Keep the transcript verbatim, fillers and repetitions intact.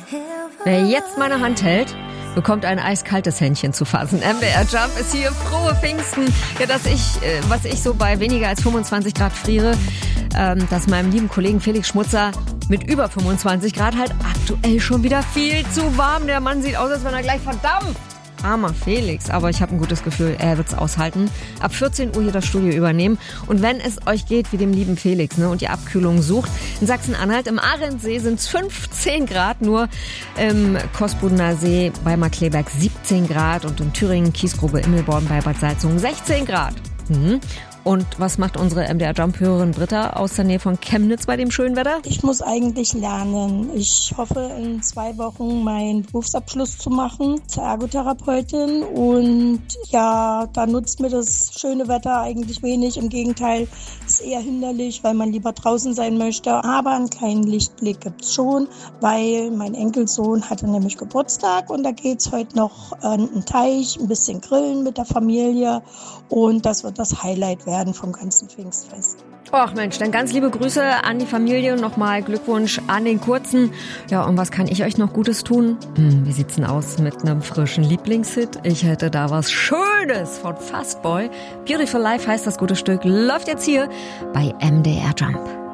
Wer jetzt meine Hand hält, bekommt ein eiskaltes Händchen zu fassen. M D R Jump ist hier, frohe Pfingsten. Ja, dass ich, was ich so bei weniger als fünfundzwanzig Grad friere, ähm, dass meinem lieben Kollegen Felix Schmutzer mit über fünfundzwanzig Grad halt aktuell schon wieder viel zu warm. Der Mann sieht aus, als wenn er gleich verdampft. Armer Felix, aber ich habe ein gutes Gefühl, er wird's aushalten. Ab vierzehn Uhr hier das Studio übernehmen. Und wenn es euch geht wie dem lieben Felix, ne, und die Abkühlung sucht, in Sachsen-Anhalt im Ahrensee sind es fünfzehn Grad, nur im Kosbudener See bei Markleberg siebzehn Grad und in Thüringen Kiesgrube Immelborn bei Bad Salzungen sechzehn Grad. Mhm. Und was macht unsere M D R Jump-Hörerin Britta aus der Nähe von Chemnitz bei dem schönen Wetter? Ich muss eigentlich lernen. Ich hoffe, in zwei Wochen meinen Berufsabschluss zu machen zur Ergotherapeutin. Und ja, da nutzt mir das schöne Wetter eigentlich wenig. Im Gegenteil, ist eher hinderlich, weil man lieber draußen sein möchte. Aber einen kleinen Lichtblick gibt's schon, weil mein Enkelsohn hatte nämlich Geburtstag. Und da geht's heute noch an den Teich, ein bisschen grillen mit der Familie. Und das wird das Highlight werden vom ganzen Pfingstfest. Och Mensch, dann ganz liebe Grüße an die Familie und nochmal Glückwunsch an den Kurzen. Ja, und was kann ich euch noch Gutes tun? Hm, wie sieht's denn aus mit einem frischen Lieblingshit? Ich hätte da was Schönes von Fastboy. Beautiful Life heißt das gute Stück. Läuft jetzt hier bei M D R Jump.